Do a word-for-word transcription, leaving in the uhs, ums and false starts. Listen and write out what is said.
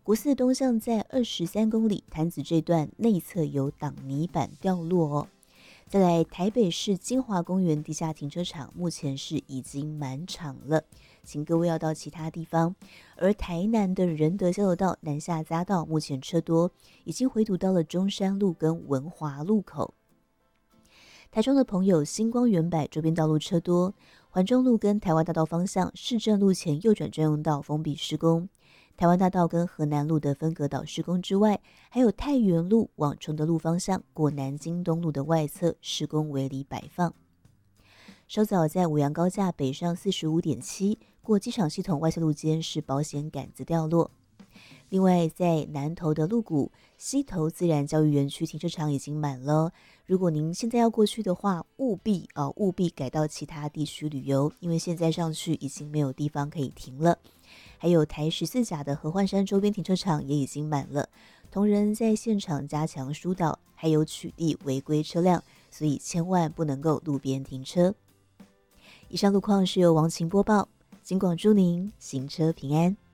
国四东向在二十三公里潭子这段内侧有挡泥板掉落哦。再来，台北市金华公园地下停车场目前是已经满场了，请各位要到其他地方。而台南的仁德交流道南下匝道目前车多，已经回堵到了中山路跟文华路口。台中的朋友，星光远百周边道路车多，环中路跟台湾大道方向市政路前右转专用道封闭施工。台湾大道跟河南路的分隔岛施工之外，还有太原路往崇德路方向过南京东路的外侧施工围篱摆放。稍早在五羊高架北上 四十五点七 过机场系统外侧路间是保险杆子掉落。另外，在南投的鹿谷溪头自然教育园区停车场已经满了，如果您现在要过去的话，务必啊、呃、务必改到其他地区旅游，因为现在上去已经没有地方可以停了。还有台十四甲的合欢山周边停车场也已经满了，同仁在现场加强疏导，还有取缔违规车辆，所以千万不能够路边停车。以上路况是由王晴播报，警广祝您行车平安。